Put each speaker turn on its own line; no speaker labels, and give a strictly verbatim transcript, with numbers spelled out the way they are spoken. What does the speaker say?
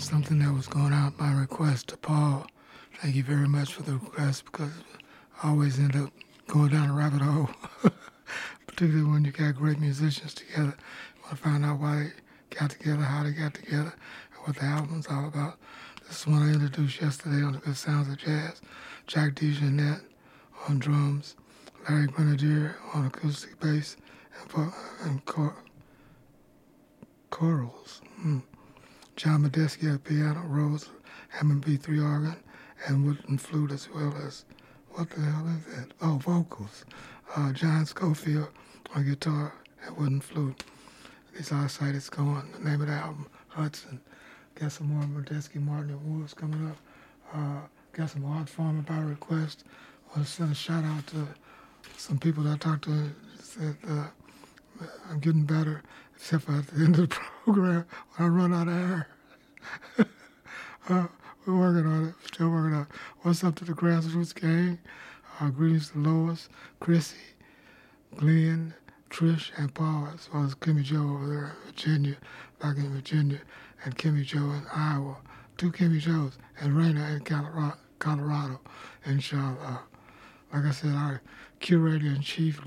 something that was going out by request to Paul. Thank you very much for the request, because I always end up going down a rabbit hole, particularly when you got great musicians together. You want to find out why they got together, how they got together, and what the album's all about. This is one I introduced yesterday on the Good Sounds of Jazz. Jack DeJohnette on drums, Larry Grenadier on acoustic bass and, vo- and cor- chorals. Mm. John Medeski at piano, Rose Hammond B three organ, and wooden flute, as well as, what the hell is that? Oh, vocals. Uh, John Schofield on guitar and wooden flute. These are sites going. The name of the album, Hudson. Got some more Medeski, Martin, and Woods coming up. Uh, got some Art Farmer by request. I want to send a shout out to some people that I talked to. Said uh, I'm getting better, except for at the end of the program when I run out of air. uh, we're working on it. Still working on it. What's up to the Grassroots Gang? Uh, greetings to Lois, Chrissy, Glenn, Trish, and Paul, as well as Kimmy Joe over there in Virginia, back in Virginia, and Kimmy Joe in Iowa. Two Kimmy Joes, and Raina in Colorado, Colorado, inshallah. Like I said, our curator-in-chief,